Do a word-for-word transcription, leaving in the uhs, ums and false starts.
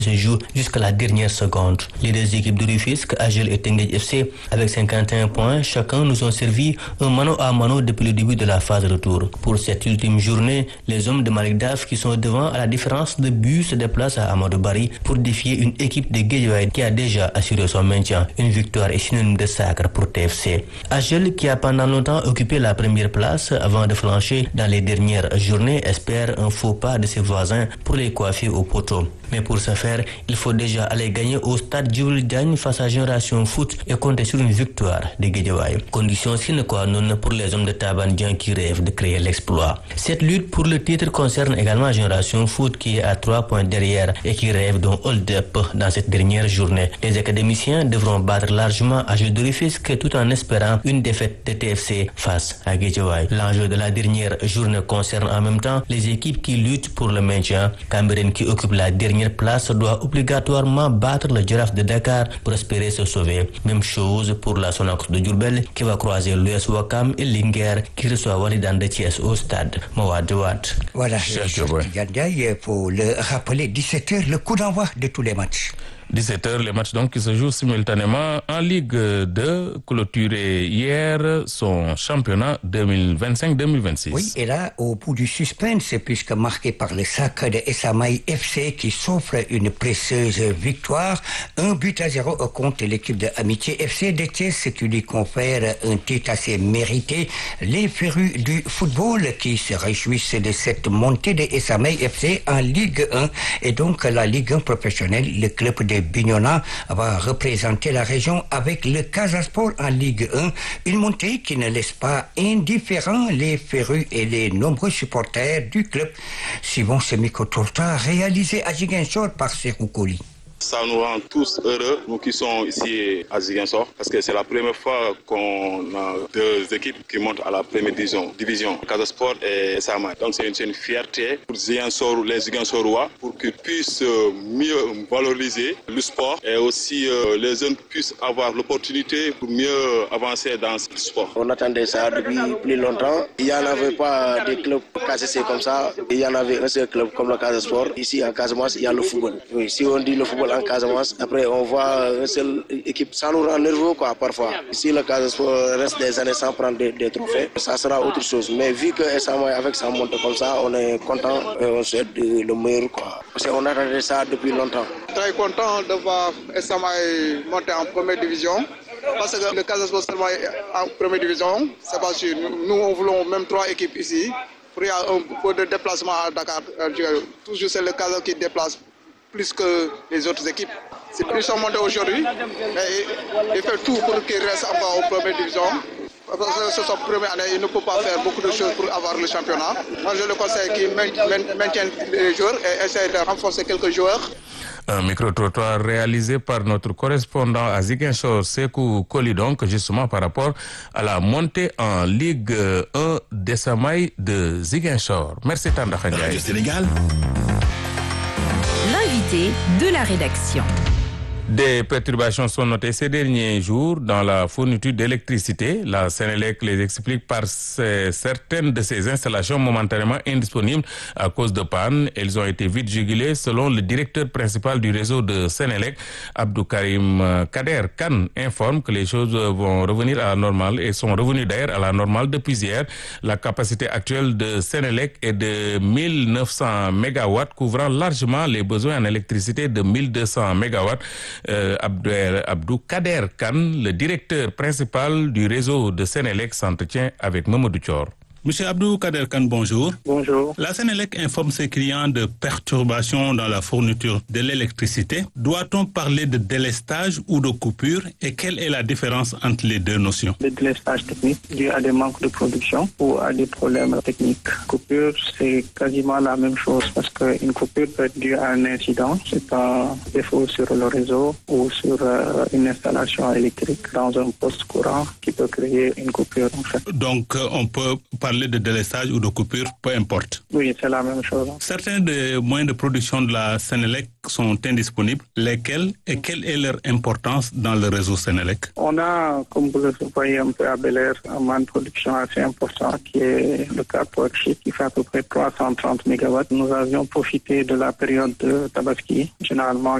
se joue jusqu'à la dernière seconde. Les deux équipes de Rufisque, Agel et Teungueth F C, avec cinquante et un points, chacun nous ont servi un mano à mano depuis le début de la phase retour. Pour cette ultime journée, les hommes de Malick Daf qui sont devant à la différence de but se déplacent à Amadou Barry pour défier une équipe de Guédiawaye qui a déjà assuré son maintien. Une victoire est synonyme de sacre pour T F C. Agel, qui a pendant longtemps occupé la première place avant de flancher dans les dernières journées, espère un faux pas de ses voisins pour les coiffer au poteau. Mais pour ce faire, il faut déjà aller gagner au stade Djibril Diagne face à Génération Foot et compter sur une victoire de Guédiawaye. Condition sine qua non pour les hommes de Tabandian qui rêvent de créer l'exploit. Cette lutte pour le titre concerne également Génération Foot qui est à trois points derrière et qui rêve d'un hold-up dans cette dernière journée. Les académiciens devront battre largement Agel de Rufisque tout en espérant une défaite de T F C face à Guédiawaye. L'enjeu de la dernière journée concerne en même temps les équipes qui luttent pour le maintien. Cambérène qui occupe la dernière place doit obligatoirement battre le Jaraaf de Dakar pour espérer se sauver. Même chose pour la Sonacos de Diourbel qui va croiser l'U S Ouakam et Linguère qui reçoit Walidane de Thiès au stade Mawade Wade. Voilà, il faut le rappeler, dix-sept heures, le coup d'envoi de tous les matchs. dix-sept heures, les matchs donc qui se jouent simultanément en Ligue deux, clôturé hier son championnat deux mille vingt-cinq deux mille vingt-six. Oui, et là, au bout du suspense, puisque marqué par le sac de Esamaï F C qui s'offre une précieuse victoire, un but à zéro contre l'équipe de Amitié F C de Thiès qui lui confère un titre assez mérité. Les férus du football qui se réjouissent de cette montée de Esamaï F C en Ligue un et donc la Ligue un professionnelle, le club de Bignona va représenter la région avec le Casa Sport en Ligue un, une montée qui ne laisse pas indifférents les férus et les nombreux supporters du club. Suivant ce micro-trottoir réalisé à Ziguinchor par Serou Koli. Ça nous rend tous heureux, nous qui sommes ici à Ziguinchor, parce que c'est la première fois qu'on a deux équipes qui montent à la première division, division Casa Sport et Samay. Donc c'est une, c'est une fierté pour Ziguinchor, les Ziguinchorois, pour qu'ils puissent mieux valoriser le sport et aussi euh, les jeunes puissent avoir l'opportunité pour mieux avancer dans ce sport. On attendait ça depuis plus longtemps. Il n'y en avait pas des clubs K C C comme ça. Il y en avait un seul club comme le Casa Sport. Ici à Casamance, il y a le football. Oui, si on dit le football en Casamance, après on voit une seule équipe, ça nous rend nerveux quoi parfois. Si le Casa Sport reste des années sans prendre des, des trophées, ça sera autre chose. Mais vu que Samay avec sa montée comme ça, on est content et on souhaite le meilleur quoi. Parce qu'on attendait ça depuis longtemps. Très content de voir Samay monter en première division. Parce que le Casa Sport seulement en première division, c'est pas sûr. Nous on voulons même trois équipes ici. Pour y avoir un peu de déplacement à Dakar. Toujours c'est le Casa qui déplace plus que les autres équipes. Ils sont montés aujourd'hui, mais il fait tout pour qu'ils restent encore en première division. Parce que c'est sa première année, il ne peut pas faire beaucoup de choses pour avoir le championnat. Moi, je le conseille qu'ils maintiennent les joueurs et essayent de renforcer quelques joueurs. Un micro-trottoir réalisé par notre correspondant à Ziguinchor, Sekou Koli, donc, justement par rapport à la montée en Ligue un des Samay de Ziguinchor. Merci Tanda Khadiaï. Radio Sénégal. L'invité de la rédaction. Des perturbations sont notées ces derniers jours dans la fourniture d'électricité. La Sénélec les explique par ces, certaines de ces installations momentanément indisponibles à cause de panne. Elles ont été vite jugulées selon le directeur principal du réseau de Sénélec, Abdou Karim Kader Khan, informe que les choses vont revenir à la normale et sont revenues d'ailleurs à la normale depuis hier. La capacité actuelle de Sénélec est de mille neuf cents mégawatts, couvrant largement les besoins en électricité de mille deux cents mégawatts. Euh, Abdou, Abdou Kader Khan, le directeur principal du réseau de Sénélec, s'entretient avec Mamadou Thior. Monsieur Abdou Kader Khan, bonjour. Bonjour. La Sénélec informe ses clients de perturbations dans la fourniture de l'électricité. Doit-on parler de délestage ou de coupure et quelle est la différence entre les deux notions? Le délestage technique dû à des manques de production ou à des problèmes techniques. Coupure, c'est quasiment la même chose parce qu'une coupure peut être due à un incident, c'est un défaut sur le réseau ou sur euh, une installation électrique dans un poste courant qui peut créer une coupure en fait. Donc on peut parler parler de délestage ou de coupure, peu importe. Oui, c'est la même chose. Certains des moyens de production de la Sénélec sont indisponibles. Lesquels et quelle est leur importance dans le réseau Sénélec? On a, comme vous le voyez un peu à Bel Air, un moyen de production assez important qui est le Cap Worksheet qui fait à peu près trois cent trente mégawatts. Nous avions profité de la période de Tabaski, généralement